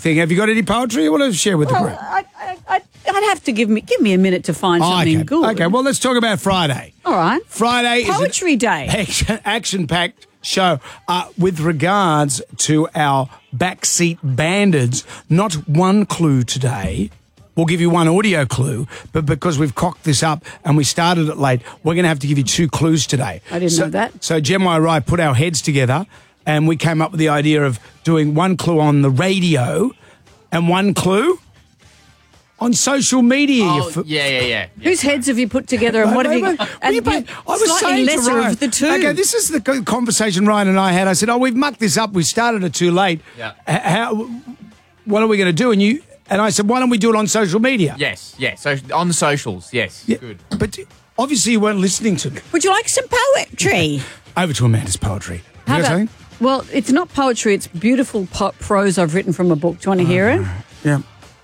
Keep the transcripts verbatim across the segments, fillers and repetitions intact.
thing. Have you got any poetry you want to share with Well, the group? I, I, I, I'd have to give me give me a minute to find Oh, something okay. good. Okay, well, let's talk about Friday. All right. Friday is Poetry an Day. action- action-packed show. Uh, with regards to our backseat bandits, not one clue today. We'll give you one audio clue, but because we've cocked this up and we started it late, we're going to have to give you two clues today. I didn't so, know that. So Gemma and I put our heads together and we came up with the idea of doing one clue on the radio and one clue on social media. Oh, You f- yeah, yeah, yeah. yeah. Whose heads have you put together, and what have you? Wait, wait, And wait, wait. I was slightly saying to lesser Ryan, of the two. Okay, this is the co- conversation Ryan and I had. I said, "Oh, we've mucked this up. We started it too late. Yeah. H- How? What are we going to do?" And you and I said, "Why don't we do it on social media?" Yes, yes. So on the socials, yes. Yeah, Good. But obviously, you weren't listening to me. Would you like some poetry? Over to Amanda's poetry. How You got about? something? Well, it's not poetry. It's beautiful po- prose I've written from a book. Do you want to hear it? Yeah.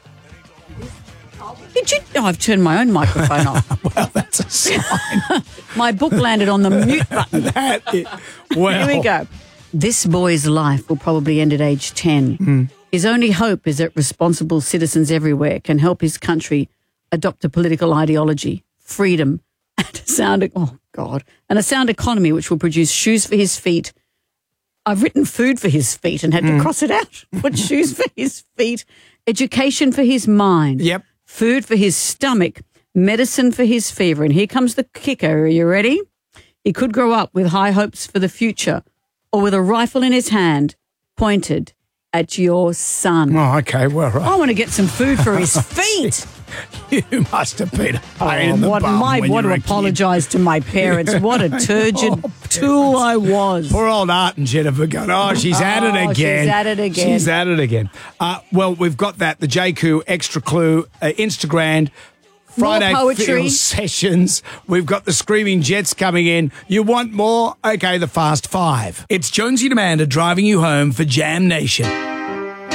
Did you? Oh, I've turned my own microphone off. Well, that's a sign. My book landed on the mute button. that is, well, Here we go. This boy's life will probably end at age ten. Mm. His only hope is that responsible citizens everywhere can help his country adopt a political ideology, freedom, and a sound, oh God, and a sound economy which will produce shoes for his feet. I've written food for his feet and had Mm. to cross it out. Put shoes for his feet, education for his mind. Yep. Food for his stomach, medicine for his fever. And here comes the kicker. Are you ready? He could grow up with high hopes for the future or with a rifle in his hand pointed at your son. Oh, okay. Well, right. I want to get some food for his feet. You must have been a pain Oh, in the what, bum my, when want you to were a kid. apologise to my parents. What a turgid Oh, tool I was. Poor old Art and Jennifer going, oh, she's at it Oh, again. she's at it again. She's at it again. Uh, well, we've got that, the J Q Extra Clue, uh, Instagram, Friday poetry. Field Sessions. We've got the Screaming Jets coming in. You want more? Okay, the Fast Five. It's Jonesy and Amanda driving you home for Jam Nation.